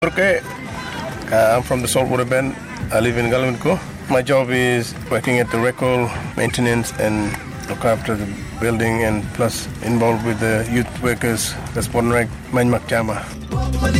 Okay, I'm from the Saltwater Bend. I live in Galvinco. My job is working at the record, maintenance, and look after the building, and plus involved with the youth workers. That's one right, Manmak Jama.